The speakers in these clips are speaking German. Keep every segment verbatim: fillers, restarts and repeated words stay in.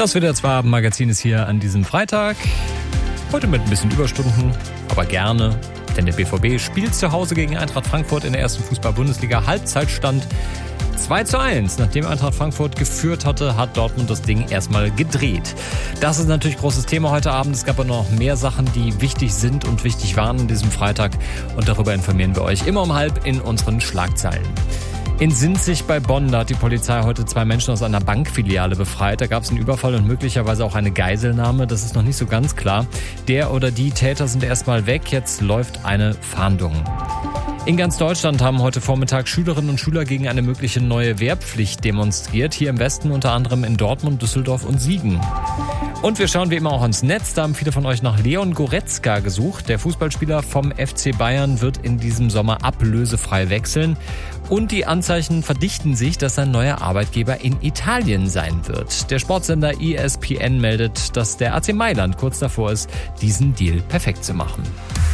Das W D R zwei Abendmagazin ist hier an diesem Freitag. Heute mit ein bisschen Überstunden, aber gerne. Denn der B V B spielt zu Hause gegen Eintracht Frankfurt in der ersten Fußball-Bundesliga. Halbzeitstand zwei zu eins. Nachdem Eintracht Frankfurt geführt hatte, hat Dortmund das Ding erstmal gedreht. Das ist natürlich großes Thema heute Abend. Es gab aber noch mehr Sachen, die wichtig sind und wichtig waren an diesem Freitag. Und darüber informieren wir euch immer um halb in unseren Schlagzeilen. In Sinzig bei Bonn, da hat die Polizei heute zwei Menschen aus einer Bankfiliale befreit. Da gab es einen Überfall und möglicherweise auch eine Geiselnahme. Das ist noch nicht so ganz klar. Der oder die Täter sind erstmal weg. Jetzt läuft eine Fahndung. In ganz Deutschland haben heute Vormittag Schülerinnen und Schüler gegen eine mögliche neue Wehrpflicht demonstriert. Hier im Westen unter anderem in Dortmund, Düsseldorf und Siegen. Und wir schauen wie immer auch ins Netz. Da haben viele von euch nach Leon Goretzka gesucht. Der Fußballspieler vom F C Bayern wird in diesem Sommer ablösefrei wechseln. Und die Anzeichen verdichten sich, dass sein neuer Arbeitgeber in Italien sein wird. Der Sportsender E S P N meldet, dass der A C Mailand kurz davor ist, diesen Deal perfekt zu machen.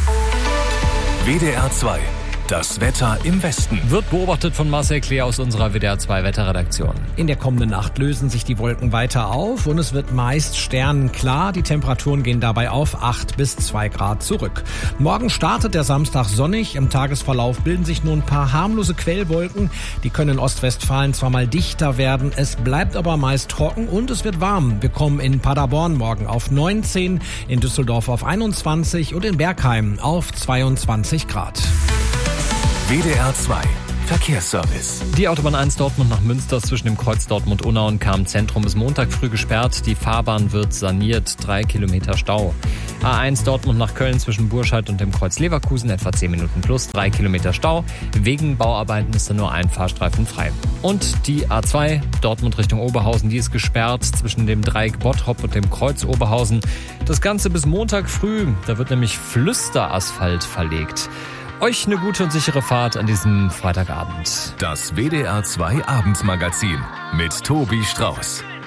W D R zwei. Das Wetter im Westen. Wird beobachtet von Marcel Klee aus unserer W D R zwei Wetterredaktion. In der kommenden Nacht lösen sich die Wolken weiter auf und es wird meist sternenklar. Die Temperaturen gehen dabei auf acht bis zwei Grad zurück. Morgen startet der Samstag sonnig. Im Tagesverlauf bilden sich nur ein paar harmlose Quellwolken. Die können in Ostwestfalen zwar mal dichter werden, es bleibt aber meist trocken und es wird warm. Wir kommen in Paderborn morgen auf neunzehn, in Düsseldorf auf einundzwanzig und in Bergheim auf zweiundzwanzig Grad. W D R zwei Verkehrsservice. Die Autobahn eins Dortmund nach Münster zwischen dem Kreuz Dortmund-Unna und Cham-Zentrum ist Montag früh gesperrt. Die Fahrbahn wird saniert. Drei Kilometer Stau. A eins Dortmund nach Köln zwischen Burscheid und dem Kreuz Leverkusen etwa zehn Minuten plus. Drei Kilometer Stau. Wegen Bauarbeiten ist da nur ein Fahrstreifen frei. Und die A zwei Dortmund Richtung Oberhausen, die ist gesperrt zwischen dem Dreieck Bottrop und dem Kreuz Oberhausen. Das Ganze bis Montag früh. Da wird nämlich Flüsterasphalt verlegt. Euch eine gute und sichere Fahrt an diesem Freitagabend. Das W D R zwei Abendmagazin mit Tobi Strauß.